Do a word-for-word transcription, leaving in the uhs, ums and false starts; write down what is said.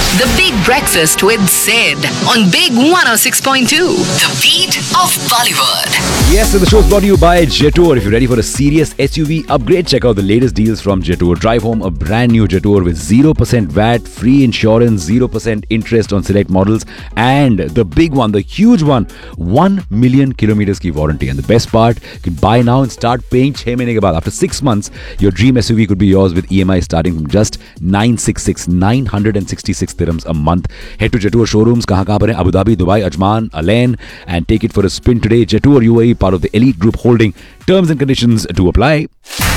The Big Breakfast with Sid on Big one oh six point two. The beat of Bollywood. Yes, so the show's brought to you by Jetour. If you're ready for a serious S U V upgrade, check out the latest deals from Jetour. Drive home a brand new Jetour with zero percent V A T, free insurance, zero percent interest on select models, and the big one, the huge one, one million kilometers ki warranty. And the best part, you can buy now and start paying six mahine ke baad. After six months, your dream S U V could be yours with E M I starting from just nine sixty-six, nine sixty-six dirhams a month. Head to Jetour showrooms, kahan kahan par hain? Abu Dhabi, Dubai, Ajman, Alain, and take it for a spin today. Jetour U A E, part of the Elite Group Holding. Terms and conditions to apply.